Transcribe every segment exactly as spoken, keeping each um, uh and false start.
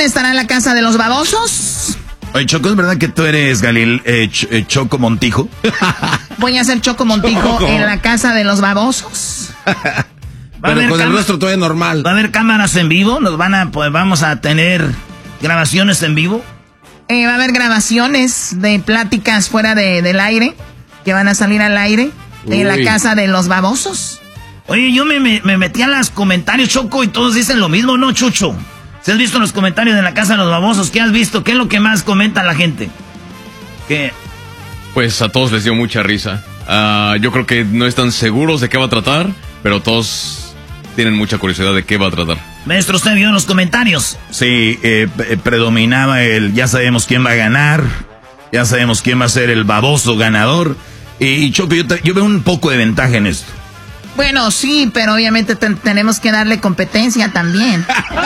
Japón estará en la casa de los babosos. Oye, Choco, ¿es verdad que tú eres Galil, eh, Ch eh, Choco Montijo? Voy a ser Choco Montijo en la casa de los babosos. Pero con el rostro todavía normal. ¿Va a haber cámaras en vivo? ¿Nos van a, pues vamos a tener grabaciones en vivo? Eh, va a haber grabaciones de pláticas fuera de, del aire, que van a salir al aire, Uy. en la casa de los babosos. Oye, yo me, me, me metí a los comentarios, Choco, y todos dicen lo mismo, ¿no, Chucho? ¿Se has visto los comentarios de la casa de los babosos? ¿Qué has visto? ¿Qué es lo que más comenta la gente? ¿Qué? Pues a todos les dio mucha risa. Uh, yo creo que no están seguros de qué va a tratar, pero todos tienen mucha curiosidad de qué va a tratar. Maestro, ¿usted vio en los comentarios? Sí, eh, predominaba el ya sabemos quién va a ganar, ya sabemos quién va a ser el baboso ganador. Y, y Choco, yo, yo veo un poco de ventaja en esto. Bueno, sí, pero obviamente ten, tenemos que darle competencia también.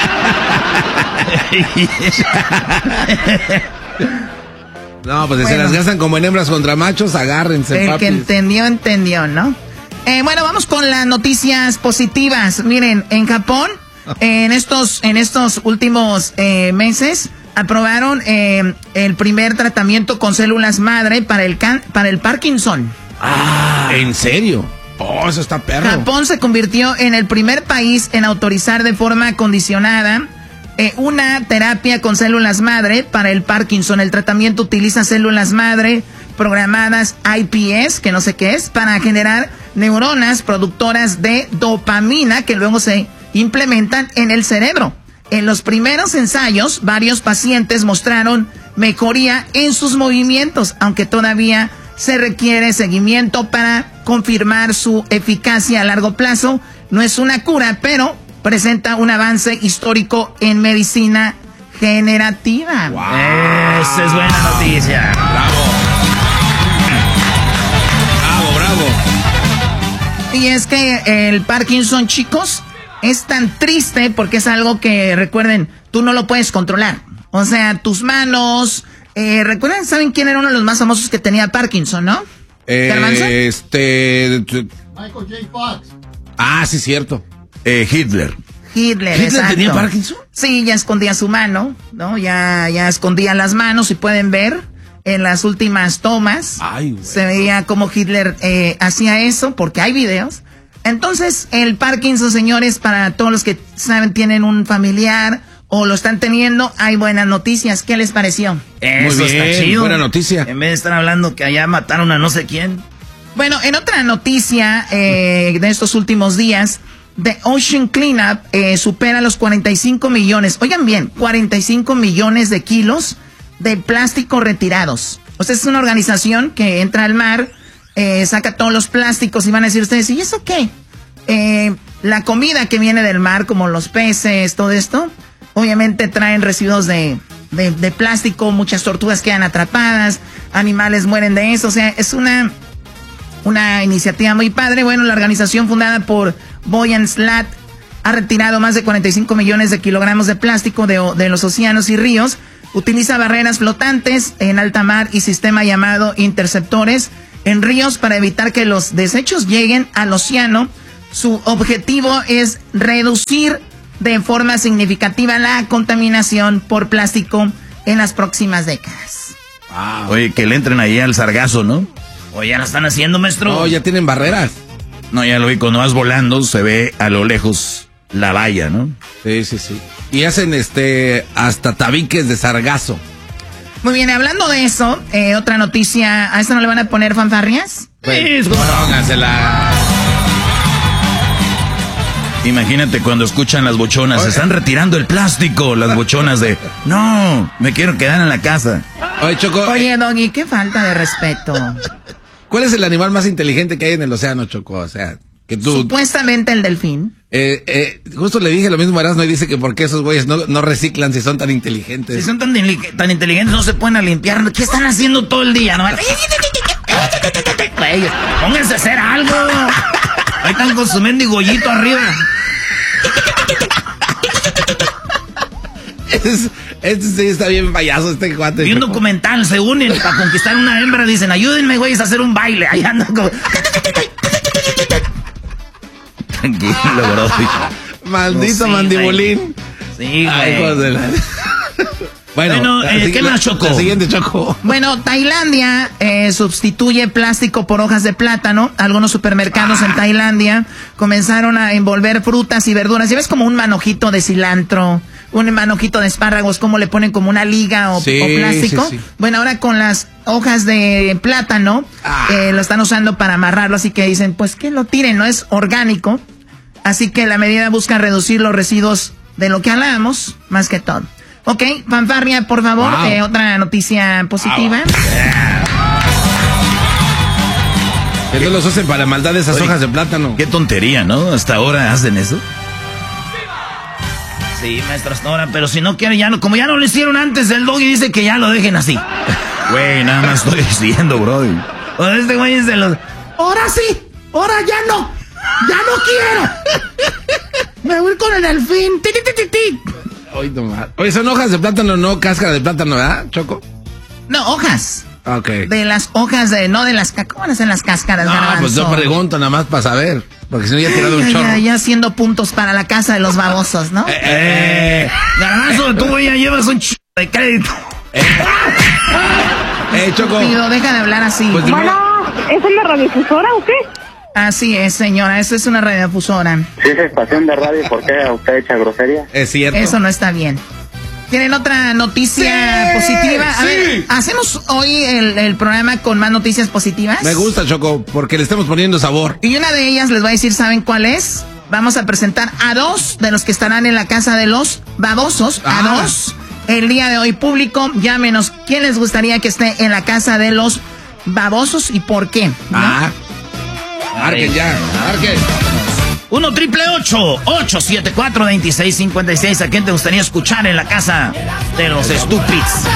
No, pues si bueno, se las gastan como en hembras contra machos, agárrense, El papis. que entendió, entendió, ¿no? Eh, bueno, vamos con las noticias positivas. Miren, en Japón, eh, en estos, en estos últimos eh, meses, aprobaron eh, el primer tratamiento con células madre para el, can para el Parkinson. Ah, ¿en serio? Oh, eso está perro. Japón se convirtió en el primer país en autorizar de forma condicionada eh, una terapia con células madre para el Parkinson. El tratamiento utiliza células madre programadas I P S, que no sé qué es, para generar neuronas productoras de dopamina que luego se implementan en el cerebro. En los primeros ensayos, varios pacientes mostraron mejoría en sus movimientos, aunque todavía se requiere seguimiento para confirmar su eficacia a largo plazo. No es una cura, pero presenta un avance histórico en medicina generativa. Wow. Esa es buena noticia. Bravo. Bravo, bravo. Y es que el Parkinson, chicos, es tan triste porque es algo que, recuerden, tú no lo puedes controlar. O sea, tus manos... Eh, ¿Recuerdan? ¿Saben quién era uno de los más famosos que tenía Parkinson, no? Eh, este... Michael J. Fox. Ah, sí, cierto. Eh, Hitler. Hitler, ¿Hitler exacto. tenía Parkinson? Sí, ya escondía su mano, ¿no? Ya, ya escondía las manos, y pueden ver en las últimas tomas. Ay, güey. Se veía cómo Hitler eh, hacía eso, porque hay videos. Entonces, el Parkinson, señores, para todos los que saben, tienen un familiar o lo están teniendo, hay buenas noticias. ¿Qué les pareció? Eso Muy bien, está chido. buena noticia. En vez de estar hablando que allá mataron a no sé quién. Bueno, en otra noticia eh, de estos últimos días, The Ocean Cleanup eh, supera los cuarenta y cinco millones. Oigan bien, cuarenta y cinco millones de kilos de plástico retirados. O sea, es una organización que entra al mar, eh, saca todos los plásticos, y van a decir ustedes, ¿y eso qué? Eh, la comida que viene del mar, como los peces, todo esto, obviamente traen residuos de, de, de plástico, muchas tortugas quedan atrapadas, animales mueren de eso. O sea, es una, una iniciativa muy padre. Bueno, la organización fundada por Boyan Slat ha retirado más de cuarenta y cinco millones de kilogramos de plástico de, de los océanos y ríos. Utiliza barreras flotantes en alta mar y sistema llamado interceptores en ríos para evitar que los desechos lleguen al océano. Su objetivo es reducir de forma significativa la contaminación por plástico en las próximas décadas. Wow. Oye, que le entren ahí al sargazo, ¿no? Oye, ya la están haciendo, maestro. No, ya tienen barreras. No, ya lo vi, cuando vas volando se ve a lo lejos la valla, ¿no? Sí, sí, sí. Y hacen este hasta tabiques de sargazo. Muy bien, hablando de eso, eh, otra noticia. ¿A esto no le van a poner fanfarrias? Pues, póngasela. Imagínate cuando escuchan las bochonas, se están retirando el plástico, las bochonas de, no, me quiero quedar en la casa. Oye, Choco. Oye, Doggy, qué falta de respeto. ¿Cuál es el animal más inteligente que hay en el océano, Choco? O sea, que tú... Supuestamente el delfín. Eh, eh, justo le dije lo mismo a Erasmo y dice que por qué esos güeyes no, no reciclan si son tan inteligentes. Si son tan, tan inteligentes no se pueden a limpiar. ¿Qué están haciendo todo el día? ¿No? Pónganse a hacer algo. Ahí están con su mendigo gollito arriba. Este, este sí está bien payaso, este cuate. Vi un documental, se unen para conquistar una hembra. Dicen, ayúdenme, güeyes, a hacer un baile. Ahí andan como... Tranquilo, bro. Maldito No, sí, mandibulín. Sí, güey. Ay, hijos de la... Bueno, bueno eh, ¿qué más, Choco? La siguiente, Choco. Bueno, Tailandia eh, sustituye plástico por hojas de plátano. Algunos supermercados ah. en Tailandia comenzaron a envolver frutas y verduras. ¿Ya ves como un manojito de cilantro, un manojito de espárragos, como le ponen como una liga o, sí, o plástico? Sí, sí. Bueno, ahora con las hojas de plátano ah. eh, lo están usando para amarrarlo. Así que dicen, pues que lo tiren, no es orgánico. Así que la medida busca reducir los residuos de lo que hablábamos, más que todo. Ok, fanfarria, por favor, wow. eh, otra noticia positiva. Wow. Entonces los hacen para maldad esas Oye, hojas de plátano. Qué tontería, ¿no? Hasta ahora hacen eso. Sí, maestro, hasta ahora, pero si no quiere ya no, como ya no lo hicieron antes, el Doggy dice que ya lo dejen así. Güey, nada más estoy diciendo, bro. O este güey es de los... Ahora sí, ahora ya no, ya no quiero. Me voy con el delfín. Ti, ti, ti, ti, ti. Oye, son hojas de plátano, no cáscara de plátano, ¿verdad, Choco? No, hojas. Ok. De las hojas de, no de las, ¿cómo van a ser las cáscaras? Ah, pues yo pregunto nada más para saber, porque si no ya he tirado un ya, chorro. Ya, ya haciendo puntos para la casa de los babosos, ¿no? Eh, eh, Garbanzo, tú ya llevas un ch... de crédito. Eh, eh Choco. Pido, deja de hablar así. Pues, bueno, ¿es una radiodifusora o qué? Así es, señora, eso es una radiodifusora. Si es estación de radio, ¿por qué usted echa grosería? Es cierto. Eso no está bien. ¿Tienen otra noticia sí, positiva? A sí. ver, ¿hacemos hoy el, el programa con más noticias positivas? Me gusta, Choco, porque le estamos poniendo sabor. Y una de ellas les voy a decir, ¿saben cuál es? Vamos a presentar a dos de los que estarán en la casa de los babosos. Ah. A dos. El día de hoy, público, llámenos. ¿Quién les gustaría que esté en la casa de los babosos y por qué? ¿No? Ah. Marquen ya, marquen. uno triple ocho, ocho siete cuatro, dos seis cinco seis. ¿A quién te gustaría escuchar en la casa de los estúpidos?